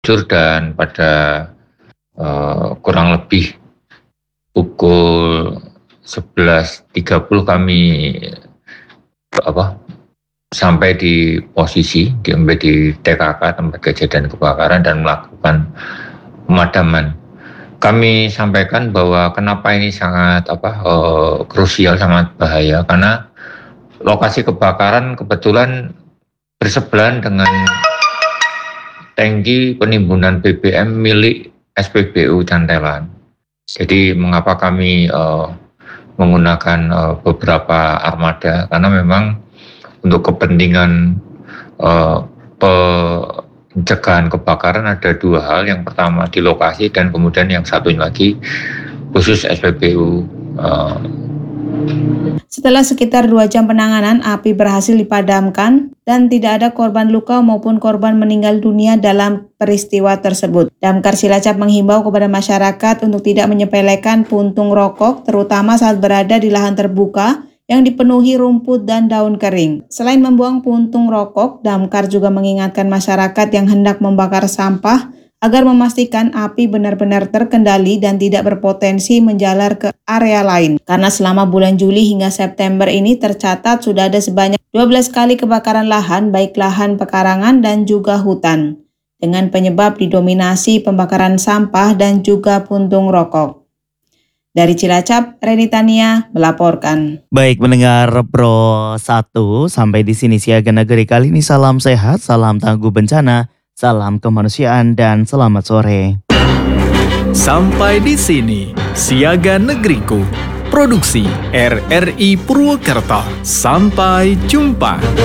dan pada kurang lebih pukul 11.30 kami sampai di posisi di TKK tempat kejadian kebakaran dan melakukan pemadaman. Kami sampaikan bahwa kenapa ini sangat krusial, sangat bahaya, karena lokasi kebakaran kebetulan bersebelahan dengan tangki penimbunan BBM milik SPBU Cantelan. Jadi mengapa kami menggunakan beberapa armada, karena memang untuk kepentingan pencegahan kebakaran ada dua hal. Yang pertama di lokasi, dan kemudian yang satunya lagi khusus SPBU. Setelah sekitar 2 jam penanganan, api berhasil dipadamkan dan tidak ada korban luka maupun korban meninggal dunia dalam peristiwa tersebut. Damkar Cilacap menghimbau kepada masyarakat untuk tidak menyepelekan puntung rokok, terutama saat berada di lahan terbuka yang dipenuhi rumput dan daun kering. Selain membuang puntung rokok, Damkar juga mengingatkan masyarakat yang hendak membakar sampah agar memastikan api benar-benar terkendali dan tidak berpotensi menjalar ke area lain. Karena selama bulan Juli hingga September ini tercatat sudah ada sebanyak 12 kali kebakaran lahan, baik lahan pekarangan dan juga hutan, dengan penyebab didominasi pembakaran sampah dan juga puntung rokok. Dari Cilacap, Reni Tania melaporkan. Baik, mendengar Pro 1, sampai di sini Siaga Negeri kali ini. Salam sehat, salam tangguh bencana, salam kemanusiaan, dan selamat sore. Sampai di sini Siaga Negeriku, produksi RRI Purwokerto. Sampai jumpa.